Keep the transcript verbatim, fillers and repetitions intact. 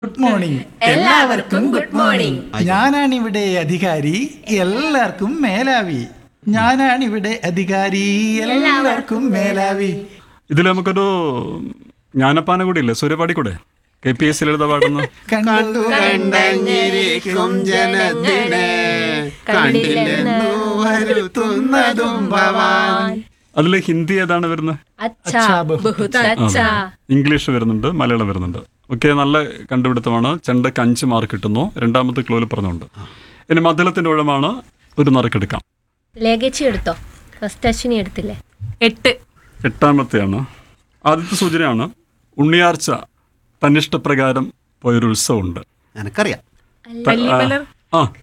Good morning. എല്ലാവർക്കും good morning. ഞാനാണിവിടെ അധികാരി, എല്ലാവർക്കും മേലാവി. ഞാനാണിവിടെ അധികാരി, എല്ലാവർക്കും മേലാവി. ഇതിൽ നമുക്കൊരു ജ്ഞാനപ്പാന കൂടി ഇല്ലേ, സൂര്യപാടി കൂടെ കെ പി എസ് ലളിത പാടുന്നു. കണ്ടു കണ്ടഞ്ഞിരിക്കും ജനത്തിനെ കണ്ടില്ലെന്നു വരുത്തുന്നതും ഭവാൻ. അതിൽ ഹിന്ദി ഏതാണ് വരുന്നത്? അച്ഛാ ബഹുത് അച്ഛാ. ഇംഗ്ലീഷ് വരുന്നുണ്ട്, മലയാളം വരുന്നുണ്ട്. ഓക്കെ, നല്ല കണ്ടുപിടുത്തമാണ്. ചെണ്ടക്ക് അഞ്ച് മാർക്ക് കിട്ടുന്നു. രണ്ടാമത്തെ ക്ലോയിൽ പറഞ്ഞുണ്ട്. ഇനി മദ്ദളത്തിന്റെ ഊഴമാണ്, ഒരു നറുക്കെടുക്കാം. ലേഖച്ചി എടുത്തോ? ഫസ്റ്റ് അശ്വിനി എടുത്തില്ലേ? എട്ട്. എട്ടാമത്തെയാണ്. ആദ്യത്തെ സൂചനയാണ് ഉണ്ണിയാർച്ച തന്നിഷ്ടപ്രകാരം പോയൊരു ഉത്സവമുണ്ട്. എനക്കറിയാം. ത- ആ